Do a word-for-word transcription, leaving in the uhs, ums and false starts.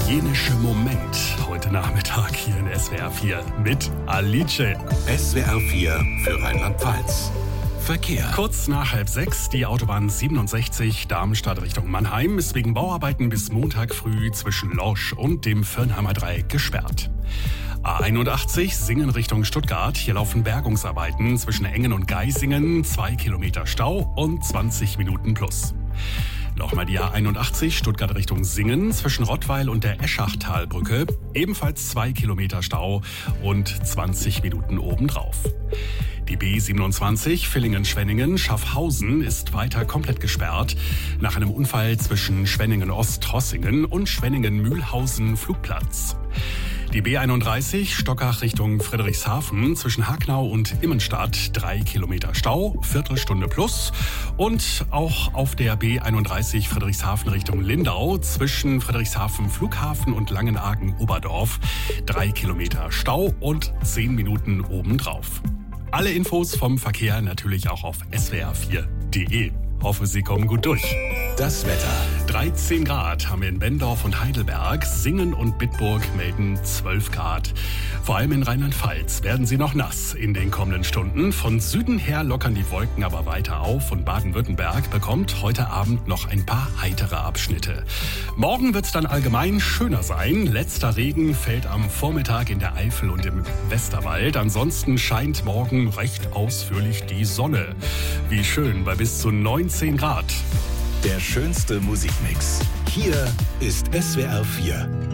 italienische Moment. Heute Nachmittag hier in S W R vier mit Alice. S W R vier für Rheinland-Pfalz. Verkehr. Kurz nach halb sechs, die Autobahn siebenundsechzig Darmstadt Richtung Mannheim ist wegen Bauarbeiten bis Montag früh zwischen Lorsch und dem Vörnheimer Dreieck gesperrt. A einundachtzig Singen Richtung Stuttgart. Hier laufen Bergungsarbeiten zwischen Engen und Geisingen. Zwei Kilometer Stau und zwanzig Minuten plus. Nochmal die A einundachtzig Stuttgart Richtung Singen zwischen Rottweil und der Eschachtalbrücke. Ebenfalls zwei Kilometer Stau und zwanzig Minuten obendrauf. Die B siebenundzwanzig Villingen-Schwenningen Schaffhausen ist weiter komplett gesperrt nach einem Unfall zwischen Schwenningen-Ost-Trossingen und Schwenningen-Mühlhausen-Flugplatz. Die B einunddreißig Stockach Richtung Friedrichshafen zwischen Hacknau und Immenstadt drei Kilometer Stau, Viertelstunde plus. Und auch auf der B einunddreißig Friedrichshafen Richtung Lindau zwischen Friedrichshafen Flughafen und Langenargen-Oberdorf drei Kilometer Stau und zehn Minuten obendrauf. Alle Infos vom Verkehr natürlich auch auf S W R vier Punkt de. Hoffe, Sie kommen gut durch. Das Wetter. dreizehn Grad haben wir in Bendorf und Heidelberg. Singen und Bitburg melden zwölf Grad. Vor allem in Rheinland-Pfalz werden sie noch nass in den kommenden Stunden. Von Süden her lockern die Wolken aber weiter auf und Baden-Württemberg bekommt heute Abend noch ein paar heitere Abschnitte. Morgen wird es dann allgemein schöner sein. Letzter Regen fällt am Vormittag in der Eifel und im Westerwald. Ansonsten scheint morgen recht ausführlich die Sonne. Wie schön bei bis zu neunzehn Grad. Der schönste Musikmix. Hier ist S W R vier.